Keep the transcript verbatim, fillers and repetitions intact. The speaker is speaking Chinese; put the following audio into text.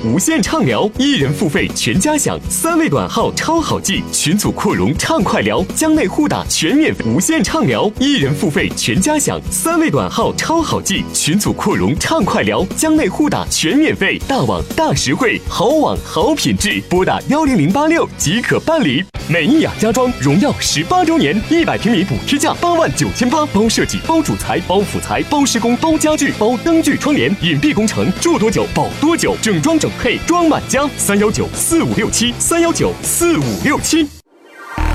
无限畅聊，一人付费全家享，三位短号超好记，群组扩容畅快聊，将内互打全免费。无限畅聊，一人付费全家享，三位短号超好记，群组扩容畅快聊，将内互打全免费。大网大实惠，好网好品质，拨打幺零零八六即可办理。美意雅家装荣耀十八周年，一百平米补贴价八万九千八，包设计、包主材、包辅材、包施工、包家具、包灯具窗帘，隐蔽工程，住多久保多久，整装整配装满家。三幺九四五六七，三幺九四五六七。